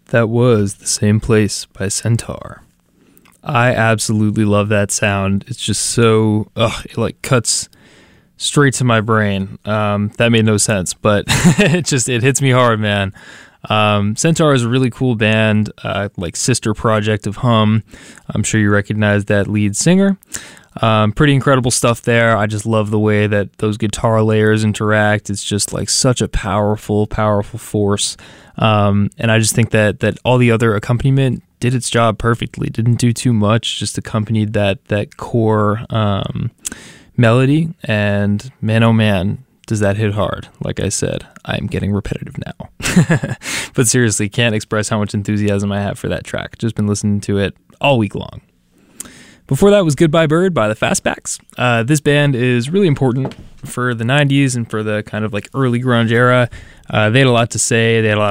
That was The Same Place by Centaur. I absolutely love that sound. It's just so, it like cuts straight to my brain. That made no sense, but it hits me hard, man. Centaur is a really cool band, like sister project of Hum. I'm sure you recognize that lead singer. Pretty incredible stuff there. I just love the way that those guitar layers interact. It's just like such a powerful force. And I just think that all the other accompaniment did its job perfectly. Didn't do too much, just accompanied that core melody. And man, oh man, does that hit hard. Like I said, I'm getting repetitive now. But seriously, can't express how much enthusiasm I have for that track. Just been listening to it all week long. Before that was Goodbye Bird by the Fastbacks. This band is really important for the 90s and for the kind of like early grunge era. They had a lot to say. They had a lot